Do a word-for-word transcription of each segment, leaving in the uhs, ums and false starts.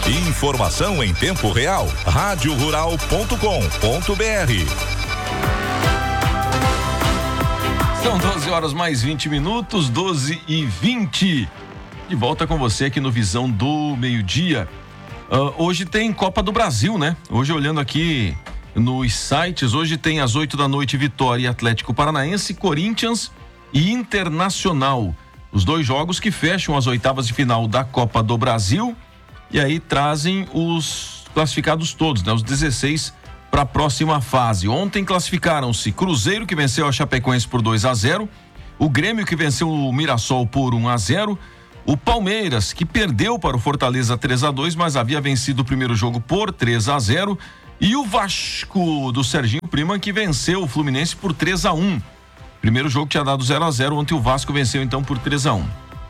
Informação em tempo real. rádio rural ponto com ponto br. São doze horas mais vinte minutos, doze e vinte. De volta com você aqui no Visão do Meio-Dia. Uh, hoje tem Copa do Brasil, né? Hoje, olhando aqui nos sites, hoje tem às oito da noite Vitória e Atlético Paranaense, Corinthians e Internacional. Os dois jogos que fecham as oitavas de final da Copa do Brasil. E aí trazem os classificados todos, né? Os dezesseis para a próxima fase. Ontem classificaram-se Cruzeiro, que venceu a Chapecoense por dois a zero, o Grêmio, que venceu o Mirassol por um a zero, o Palmeiras, que perdeu para o Fortaleza três a dois, mas havia vencido o primeiro jogo por três a zero, e o Vasco do Serginho Prima, que venceu o Fluminense por três a um. Primeiro jogo tinha dado zero a zero, ontem o Vasco venceu então por três a um.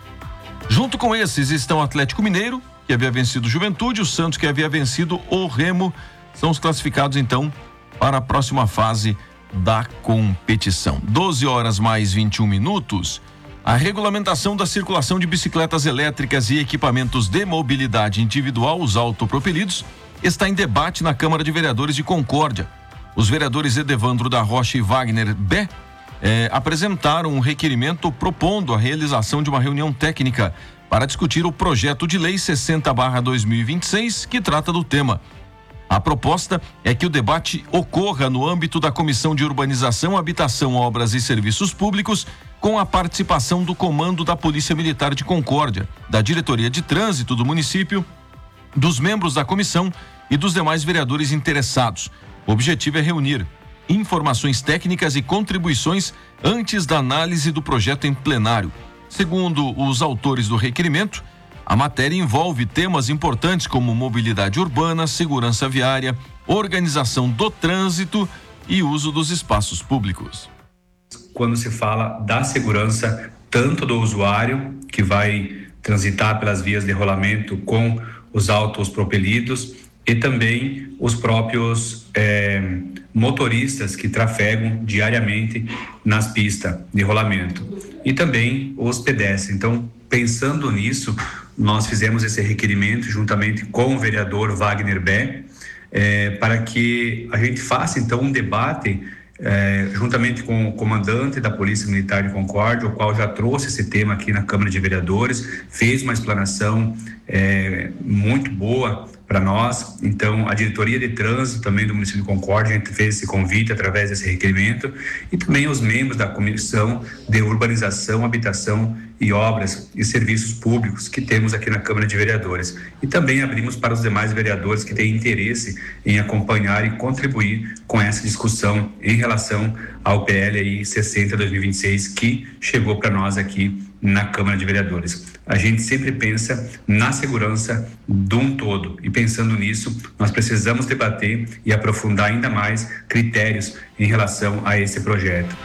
Junto com esses estão o Atlético Mineiro, que havia vencido o Juventude, o Santos, que havia vencido o Remo. São os classificados então para a próxima fase da competição. doze horas mais vinte e um minutos. A regulamentação da circulação de bicicletas elétricas e equipamentos de mobilidade individual, os autopropelidos, está em debate na Câmara de Vereadores de Concórdia. Os vereadores Edevandro da Rocha e Wagner Bé eh, apresentaram um requerimento propondo a realização de uma reunião técnica para discutir o projeto de lei sessenta barra dois mil e vinte e seis, que trata do tema. A proposta é que o debate ocorra no âmbito da Comissão de Urbanização, Habitação, Obras e Serviços Públicos, com a participação do Comando da Polícia Militar de Concórdia, da Diretoria de Trânsito do município, dos membros da comissão e dos demais vereadores interessados. O objetivo é reunir informações técnicas e contribuições antes da análise do projeto em plenário. Segundo os autores do requerimento, a matéria envolve temas importantes como mobilidade urbana, segurança viária, organização do trânsito e uso dos espaços públicos. Quando se fala da segurança, tanto do usuário que vai transitar pelas vias de rolamento com os autos propelidos e também os próprios eh, motoristas que trafegam diariamente nas pistas de rolamento e também os pedestres. Então, pensando nisso, nós fizemos esse requerimento juntamente com o vereador Wagner Bé, eh, para que a gente faça então um debate eh, juntamente com o comandante da Polícia Militar de Concórdia, o qual já trouxe esse tema aqui na Câmara de Vereadores, fez uma explanação eh, muito boa para nós. Então, a diretoria de trânsito também do município de Concórdia, a gente fez esse convite através desse requerimento, e também os membros da Comissão de Urbanização, Habitação e Obras e Serviços Públicos que temos aqui na Câmara de Vereadores. E também abrimos para os demais vereadores que têm interesse em acompanhar e contribuir com essa discussão em relação ao P L aí sessenta barra dois mil e vinte e seis que chegou para nós aqui na Câmara de Vereadores. A gente sempre pensa na segurança de um todo, e pensando nisso, nós precisamos debater e aprofundar ainda mais critérios em relação a esse projeto.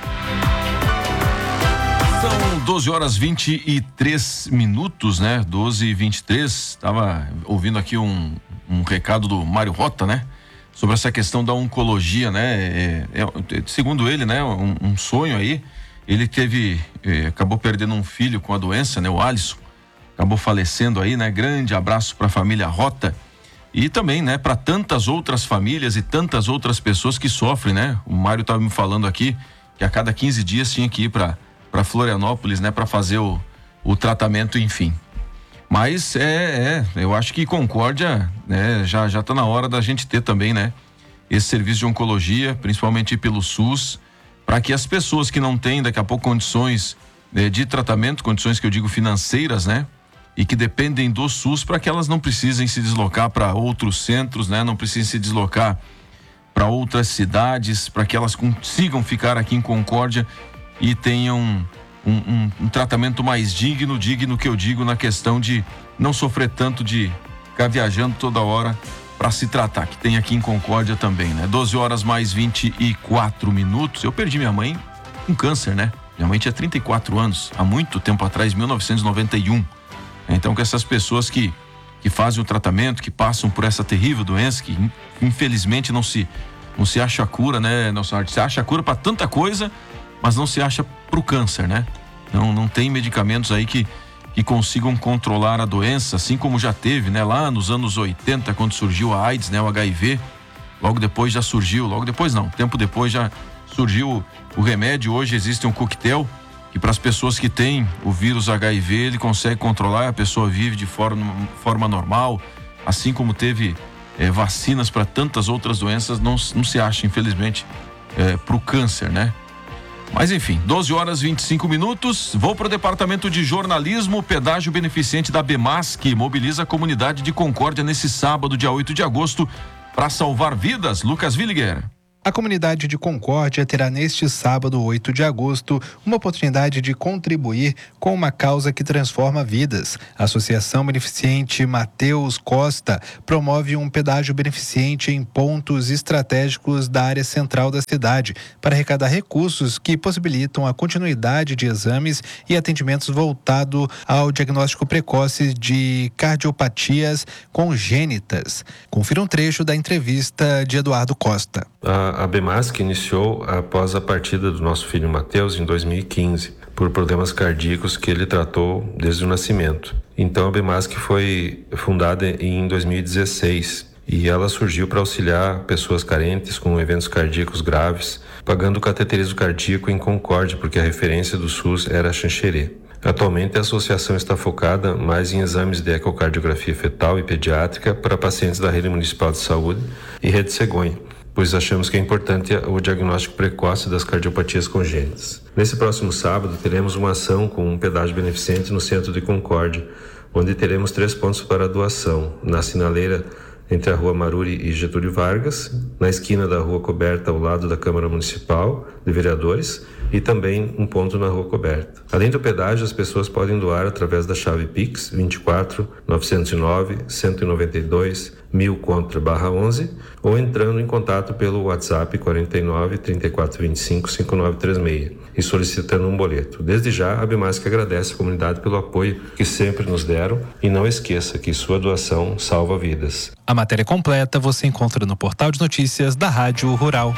São doze horas vinte e três minutos, né? doze e vinte e três. Estava ouvindo aqui um, um recado do Mário Rota, né? Sobre essa questão da oncologia, né? É, é, segundo ele, né? Um, um sonho aí. Ele teve, eh, acabou perdendo um filho com a doença, né? O Alisson, acabou falecendo aí, né? Grande abraço para a família Rota e também, né? Para tantas outras famílias e tantas outras pessoas que sofrem, né? O Mário estava me falando aqui que a cada quinze dias tinha que ir para para Florianópolis, né? Para fazer o, o tratamento, enfim. Mas é, é, eu acho que Concórdia, né? Já já tá na hora da gente ter também, né? Esse serviço de oncologia, principalmente pelo SUS, para que as pessoas que não têm daqui a pouco condições eh, de tratamento, condições que eu digo financeiras, né? E que dependem do SUS, para que elas não precisem se deslocar para outros centros, né? Não precisem se deslocar para outras cidades, para que elas consigam ficar aqui em Concórdia e tenham um, um, um tratamento mais digno, digno que eu digo na questão de não sofrer tanto de ficar viajando toda hora para se tratar, que tem aqui em Concórdia também, né? doze horas mais vinte e quatro minutos. Eu perdi minha mãe com câncer, né? Minha mãe tinha trinta e quatro anos, há muito tempo atrás, mil novecentos e noventa e um. Então, com essas pessoas que, que fazem o tratamento, que passam por essa terrível doença, que infelizmente não se, não se acha cura, né, Nelson Arte? Se acha cura para tanta coisa, mas não se acha pro câncer, né? Não, não tem medicamentos aí que, que consigam controlar a doença, assim como já teve, né? Lá nos anos oitenta, quando surgiu a AIDS, né? O H I V, logo depois já surgiu, logo depois não, tempo depois já surgiu o remédio. Hoje existe um coquetel que para as pessoas que têm o vírus H I V, ele consegue controlar, a pessoa vive de forma, forma normal, assim como teve é, vacinas para tantas outras doenças, não, não se acha, infelizmente, é, para o câncer, né? Mas enfim, doze horas e vinte e cinco minutos, vou para o departamento de jornalismo. O pedágio beneficente da Bemasc mobiliza a comunidade de Concórdia nesse sábado, dia oito de agosto, para salvar vidas. Lucas Williger. A comunidade de Concórdia terá neste sábado, oito de agosto, uma oportunidade de contribuir com uma causa que transforma vidas. A Associação Beneficente Mateus Costa promove um pedágio beneficente em pontos estratégicos da área central da cidade para arrecadar recursos que possibilitam a continuidade de exames e atendimentos voltado ao diagnóstico precoce de cardiopatias congênitas. Confira um trecho da entrevista de Eduardo Costa. A Bemasc iniciou após a partida do nosso filho Mateus em dois mil e quinze, por problemas cardíacos que ele tratou desde o nascimento. Então a Bemasc foi fundada em dois mil e dezesseis e ela surgiu para auxiliar pessoas carentes com eventos cardíacos graves, pagando o cateterismo cardíaco em Concórdia, porque a referência do SUS era Xanxerê. Atualmente a associação está focada mais em exames de ecocardiografia fetal e pediátrica para pacientes da Rede Municipal de Saúde e Rede Cegonha, pois achamos que é importante o diagnóstico precoce das cardiopatias congênitas. Nesse próximo sábado, teremos uma ação com um pedágio beneficente no centro de Concórdia, onde teremos três pontos para doação: na sinaleira entre a Rua Maruri e Getúlio Vargas, na esquina da Rua Coberta, ao lado da Câmara Municipal de Vereadores, e também um ponto na Rua Coberta. Além do pedágio, as pessoas podem doar através da chave Pix vinte e quatro, novecentos e nove, cento e noventa e dois, mil contra barra onze, ou entrando em contato pelo WhatsApp quarenta e nove, trinta e quatro vinte e cinco, cinquenta e nove trinta e seis e solicitando um boleto. Desde já, a Bemasc agradece a comunidade pelo apoio que sempre nos deram e não esqueça que sua doação salva vidas. A matéria completa você encontra no portal de notícias da Rádio Rural.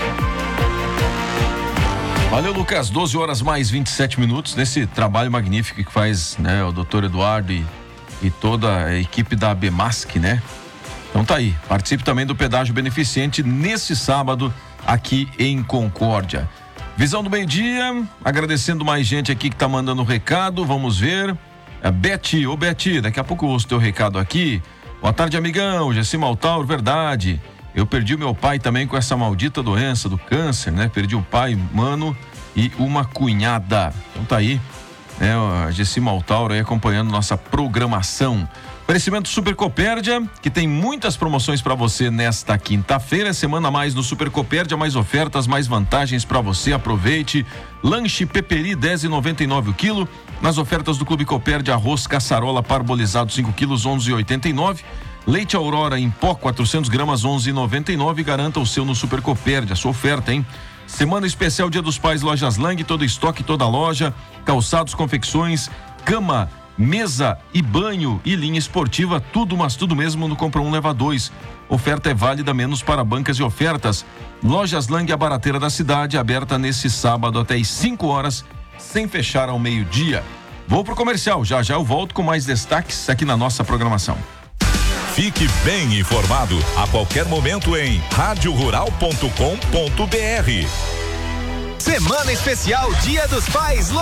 Valeu, Lucas. doze horas mais vinte e sete minutos nesse trabalho magnífico que faz, né, o doutor Eduardo e, e toda a equipe da Bemasc, né? Então tá aí, participe também do pedágio beneficente nesse sábado aqui em Concórdia. Visão do meio-dia, agradecendo mais gente aqui que tá mandando um recado, vamos ver. A Beti, ô Beti, daqui a pouco eu ouço teu recado aqui. Boa tarde, amigão, Gessi Maltauro, verdade. Eu perdi o meu pai também com essa maldita doença do câncer, né? Perdi o pai, mano, e uma cunhada. Então tá aí, né? A Gessi Maltauro aí acompanhando nossa programação. Oferecimento Super Copérdia, que tem muitas promoções para você nesta quinta-feira. Semana a mais no Super Copérdia, mais ofertas, mais vantagens para você. Aproveite. Lanche Peperi dez reais e noventa e nove centavos o quilo. Nas ofertas do Clube Copérdia, arroz caçarola parbolizado cinco quilos, onze reais e oitenta e nove centavos. Leite Aurora em pó quatrocentos gramas, onze reais e noventa e nove centavos. Garanta o seu no Super Copérdia, a sua oferta, hein? Semana especial Dia dos Pais, Lojas Lang, todo estoque, toda loja. Calçados, confecções, cama, mesa e banho e linha esportiva, tudo, mas tudo mesmo no Compra Um Leva Dois. Oferta é válida menos para bancas e ofertas. Lojas Lang, a barateira da cidade, aberta nesse sábado até às cinco horas, sem fechar ao meio-dia. Vou pro comercial, já já eu volto com mais destaques aqui na nossa programação. Fique bem informado a qualquer momento em rádio rural ponto com ponto br. Semana especial Dia dos Pais